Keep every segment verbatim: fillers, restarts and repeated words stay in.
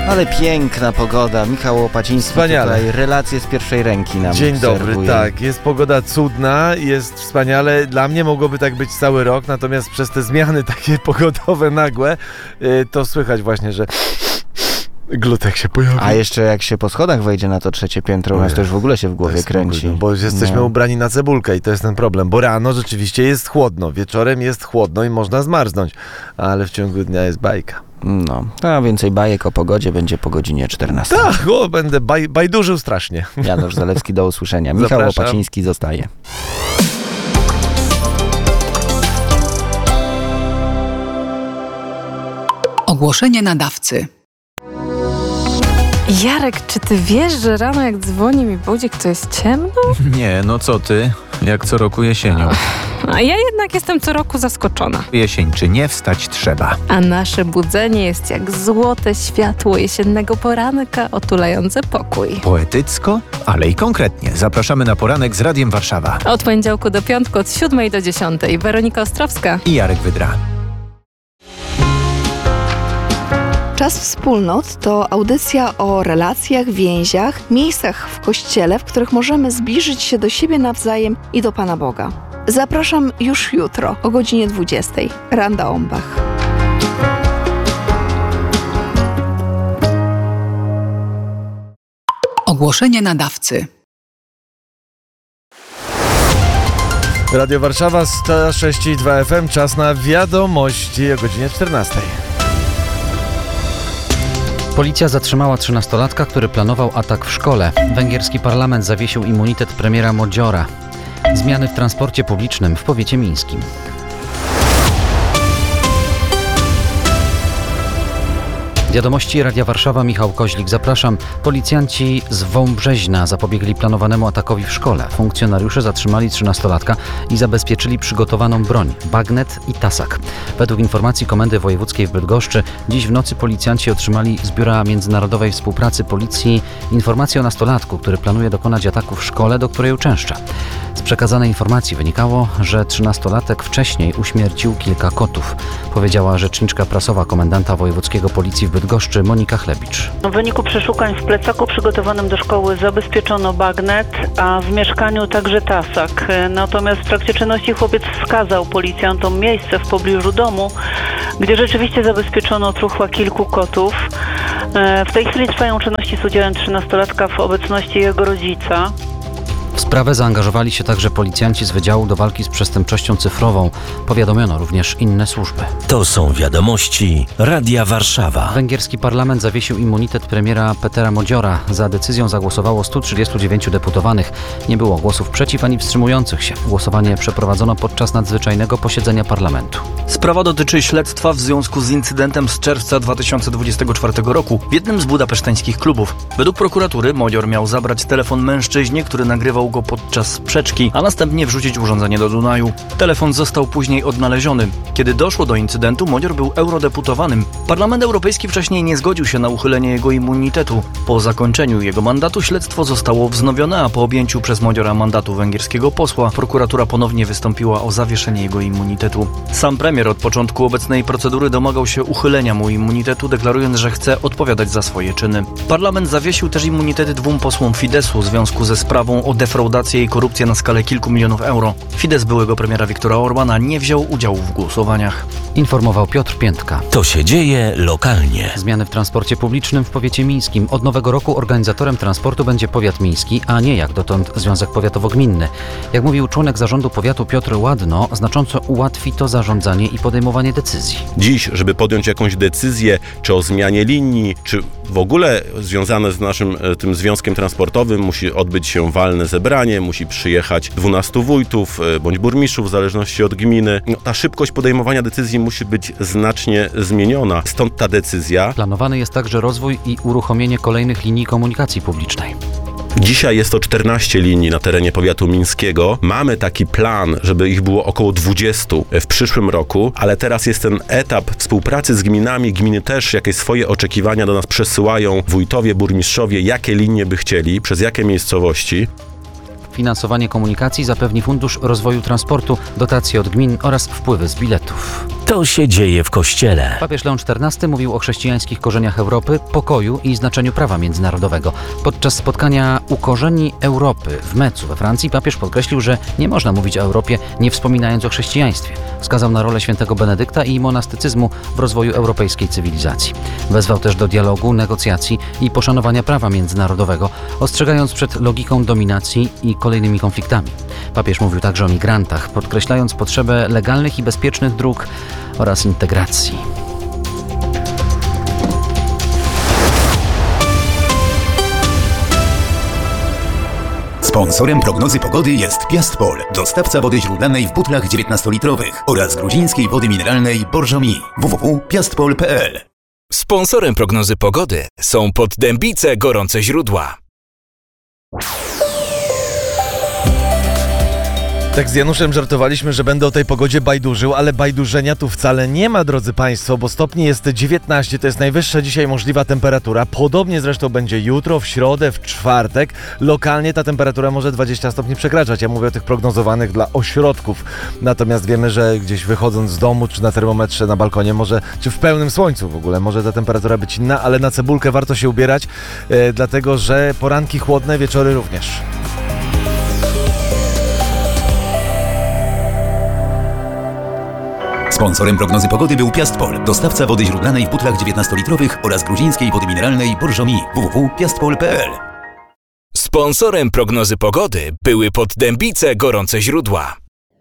Ale piękna pogoda. Michał Łopaciński Wspaniale. Tutaj relacje z pierwszej ręki nam Dzień dobry, serwuje. tak. Jest pogoda cudna, jest wspaniale. Dla mnie mogłoby tak być cały rok, natomiast przez te zmiany takie pogodowe nagłe, yy, to słychać właśnie, że glutek się pojawił. A jeszcze jak się po schodach wejdzie na to trzecie piętro, u nas to już w ogóle się w głowie kręci. Spokój, no, bo jesteśmy no. ubrani na cebulkę i to jest ten problem, bo rano rzeczywiście jest chłodno, wieczorem jest chłodno i można zmarznąć, ale w ciągu dnia jest bajka. No, a więcej bajek o pogodzie będzie po godzinie czternastej. Tak, o, będę baj, bajdurzył strasznie. Janusz Zalewski, do usłyszenia. Michał Zapraszam. Łopaciński zostaje. Ogłoszenie nadawcy. Jarek, czy ty wiesz, że rano jak dzwoni mi budzik, to jest ciemno? Nie, no co ty? Jak co roku jesienią. A ja jednak jestem co roku zaskoczona. Jesień czy nie, wstać trzeba. A nasze budzenie jest jak złote światło jesiennego poranka otulające pokój. Poetycko, ale i konkretnie. Zapraszamy na poranek z Radiem Warszawa. Od poniedziałku do piątku od siódmej do dziesiątej. Weronika Ostrowska. I Jarek Wydra. Czas Wspólnot to audycja o relacjach, więziach, miejscach w Kościele, w których możemy zbliżyć się do siebie nawzajem i do Pana Boga. Zapraszam już jutro o godzinie dwudziestej. Randa Ombach. Ogłoszenie nadawcy. Radio Warszawa sto sześć i dwa F M, czas na wiadomości o godzinie czternastej. Policja zatrzymała trzynastolatka, który planował atak w szkole. Węgierski parlament zawiesił immunitet premiera Modziora. Zmiany w transporcie publicznym w powiecie mińskim. Wiadomości Radia Warszawa, Michał Koźlik. Zapraszam. Policjanci z Wąbrzeźna zapobiegli planowanemu atakowi w szkole. Funkcjonariusze zatrzymali trzynastolatka i zabezpieczyli przygotowaną broń, bagnet i tasak. Według informacji Komendy Wojewódzkiej w Bydgoszczy, dziś w nocy policjanci otrzymali z Biura Międzynarodowej Współpracy Policji informację o nastolatku, który planuje dokonać ataku w szkole, do której uczęszcza. Z przekazanej informacji wynikało, że trzynastolatek wcześniej uśmiercił kilka kotów, powiedziała rzeczniczka prasowa komendanta wojewódzkiego Policji w Bydgoszczy Monika Chlebicz. W wyniku przeszukań w plecaku przygotowanym do szkoły zabezpieczono bagnet, a w mieszkaniu także tasak. Natomiast w trakcie czynności chłopiec wskazał policjantom miejsce w pobliżu domu, gdzie rzeczywiście zabezpieczono truchła kilku kotów. W tej chwili trwają czynności z udziałem trzynastolatka w obecności jego rodzica. W sprawę zaangażowali się także policjanci z Wydziału do Walki z Przestępczością Cyfrową. Powiadomiono również inne służby. To są wiadomości Radia Warszawa. Węgierski parlament zawiesił immunitet premiera Petera Modziora. Za decyzją zagłosowało stu trzydziestu dziewięciu deputowanych. Nie było głosów przeciw ani wstrzymujących się. Głosowanie przeprowadzono podczas nadzwyczajnego posiedzenia parlamentu. Sprawa dotyczy śledztwa w związku z incydentem z czerwca dwa tysiące dwudziestego czwartego roku w jednym z budapeszteńskich klubów. Według prokuratury Modzior miał zabrać telefon mężczyźnie, który nagrywał go podczas sprzeczki, a następnie wrzucić urządzenie do Dunaju. Telefon został później odnaleziony. Kiedy doszło do incydentu, Modzior był eurodeputowanym. Parlament Europejski wcześniej nie zgodził się na uchylenie jego immunitetu. Po zakończeniu jego mandatu śledztwo zostało wznowione, a po objęciu przez Modziora mandatu węgierskiego posła prokuratura ponownie wystąpiła o zawieszenie jego immunitetu. Sam premier od początku obecnej procedury domagał się uchylenia mu immunitetu, deklarując, że chce odpowiadać za swoje czyny. Parlament zawiesił też immunitety dwóm posłom Fidesu w związku ze sprawą o defraudację i korupcję na skalę kilku milionów euro. Fidesz byłego premiera Viktora Orbana nie wziął udziału w głosowaniach. Informował Piotr Piętka. To się dzieje lokalnie. Zmiany w transporcie publicznym w powiecie mińskim. Od nowego roku organizatorem transportu będzie powiat miński, a nie jak dotąd Związek Powiatowo-Gminny. Jak mówił członek zarządu powiatu Piotr Ładno, znacząco ułatwi to zarządzanie i podejmowanie decyzji. Dziś, żeby podjąć jakąś decyzję, czy o zmianie linii, czy w ogóle związane z naszym tym związkiem transportowym, musi odbyć się walne zebranie, musi przyjechać dwunastu wójtów bądź burmistrzów, w zależności od gminy. No, ta szybkość podejmowania decyzji musi być znacznie zmieniona. Stąd ta decyzja. Planowany jest także rozwój i uruchomienie kolejnych linii komunikacji publicznej. Dzisiaj jest to czternaście linii na terenie powiatu mińskiego. Mamy taki plan, żeby ich było około dwudziestu w przyszłym roku, ale teraz jest ten etap współpracy z gminami. Gminy też jakieś swoje oczekiwania do nas przesyłają. Wójtowie, burmistrzowie, jakie linie by chcieli, przez jakie miejscowości. Finansowanie komunikacji zapewni Fundusz Rozwoju Transportu, dotacje od gmin oraz wpływy z biletów. To się dzieje w Kościele. Papież Leon czternasty mówił o chrześcijańskich korzeniach Europy, pokoju i znaczeniu prawa międzynarodowego. Podczas spotkania Ukorzeni Europy w Metzu we Francji papież podkreślił, że nie można mówić o Europie, nie wspominając o chrześcijaństwie. Wskazał na rolę świętego Benedykta i monastycyzmu w rozwoju europejskiej cywilizacji. Wezwał też do dialogu, negocjacji i poszanowania prawa międzynarodowego, ostrzegając przed logiką dominacji i kolejnymi konfliktami. Papież mówił także o migrantach, podkreślając potrzebę legalnych i bezpiecznych dróg oraz integracji. Sponsorem prognozy pogody jest Piastpol, dostawca wody źródlanej w butlach dziewiętnastolitrowych oraz gruzińskiej wody mineralnej Borżomi. w w w kropka piastpol kropka p l. Sponsorem prognozy pogody są Poddębice Gorące Źródła. Tak z Januszem żartowaliśmy, że będę o tej pogodzie bajdurzył, ale bajdurzenia tu wcale nie ma, drodzy Państwo, bo stopni jest dziewiętnaście, to jest najwyższa dzisiaj możliwa temperatura. Podobnie zresztą będzie jutro, w środę, w czwartek. Lokalnie ta temperatura może dwadzieścia stopni przekraczać. Ja mówię o tych prognozowanych dla ośrodków. Natomiast wiemy, że gdzieś wychodząc z domu, czy na termometrze, na balkonie, może, czy w pełnym słońcu w ogóle, może ta temperatura być inna, ale na cebulkę warto się ubierać, e, dlatego że poranki chłodne, wieczory również. Sponsorem prognozy pogody był Piastpol, dostawca wody źródlanej w butlach dziewiętnastolitrowych oraz gruzińskiej wody mineralnej Borżomi. w w w kropka piastpol kropka p l. Sponsorem prognozy pogody były Poddębice Gorące Źródła.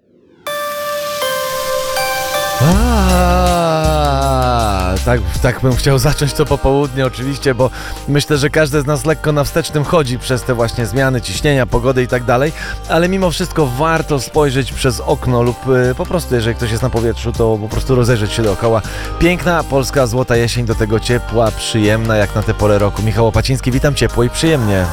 A, tak, tak bym chciał zacząć to popołudnie oczywiście, bo myślę, że każdy z nas lekko na wstecznym chodzi przez te właśnie zmiany ciśnienia, pogody i tak dalej, ale mimo wszystko warto spojrzeć przez okno lub y, po prostu, jeżeli ktoś jest na powietrzu, to po prostu rozejrzeć się dookoła. Piękna polska złota jesień, do tego ciepła, przyjemna jak na tę porę roku. Michał Łopaciński, witam ciepło i przyjemnie.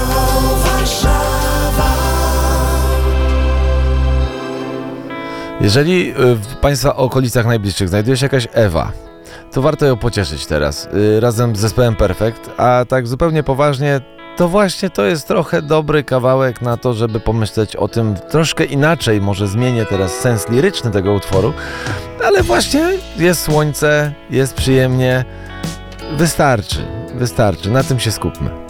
Jeżeli w Państwa okolicach najbliższych znajduje się jakaś Ewa, to warto ją pocieszyć teraz, yy, razem z zespołem Perfekt, a tak zupełnie poważnie, to właśnie to jest trochę dobry kawałek na to, żeby pomyśleć o tym troszkę inaczej, może zmienię teraz sens liryczny tego utworu, ale właśnie jest słońce, jest przyjemnie, wystarczy, wystarczy, na tym się skupmy.